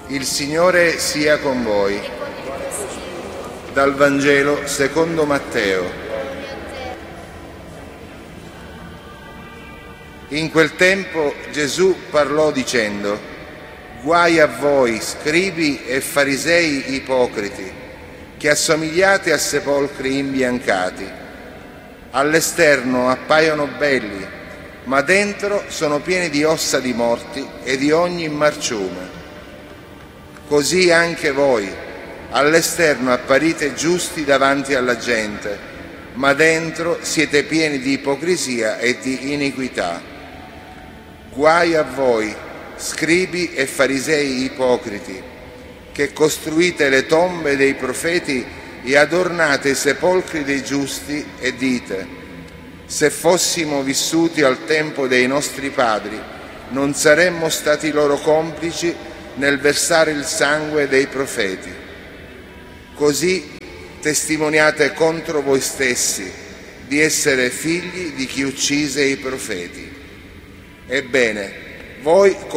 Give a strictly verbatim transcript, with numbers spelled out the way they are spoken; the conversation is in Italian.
Il Signore sia con voi. Dal Vangelo secondo Matteo. In quel tempo Gesù parlò dicendo: «Guai a voi, scribi e farisei ipocriti, che assomigliate a sepolcri imbiancati. All'esterno appaiono belli, ma dentro sono pieni di ossa di morti e di ogni marciume. Così anche voi, all'esterno apparite giusti davanti alla gente, ma dentro siete pieni di ipocrisia e di iniquità. Guai a voi, scribi e farisei ipocriti, che costruite le tombe dei profeti e adornate i sepolcri dei giusti e dite: se fossimo vissuti al tempo dei nostri padri, non saremmo stati loro complici nel versare il sangue dei profeti. Così testimoniate contro voi stessi di essere figli di chi uccise i profeti. Ebbene, voi